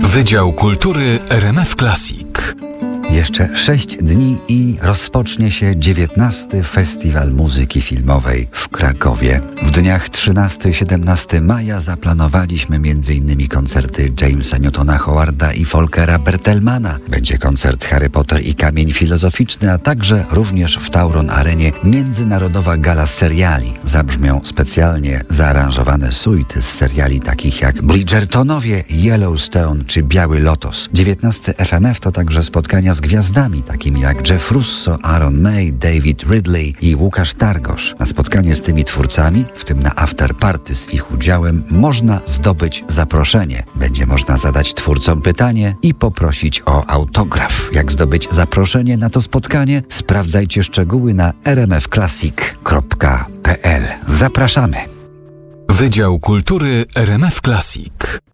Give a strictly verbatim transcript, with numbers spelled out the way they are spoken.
Wydział Kultury R M F Classic. Jeszcze sześć dni i rozpocznie się dziewiętnasty Festiwal Muzyki Filmowej w Krakowie. W dniach trzynastego i siedemnastego maja zaplanowaliśmy m.in. koncerty Jamesa Newtona Howarda i Folkera Bertelmana. Będzie koncert Harry Potter i Kamień Filozoficzny, a także również w Tauron Arenie międzynarodowa gala seriali. Zabrzmią specjalnie zaaranżowane suity z seriali takich jak Bridgertonowie, Yellowstone czy Biały Lotos. dziewiętnasty F M F to także spotkania z gwiazdami takimi jak Jeff Russo, Aaron May, David Ridley i Łukasz Targosz. Na spotkanie z tymi twórcami, w tym na afterparty z ich udziałem, można zdobyć zaproszenie. Będzie można zadać twórcom pytanie i poprosić o autograf. Jak zdobyć zaproszenie na to spotkanie? Sprawdzajcie szczegóły na r m f classic kropka p l. Zapraszamy! Wydział Kultury R M F Classic.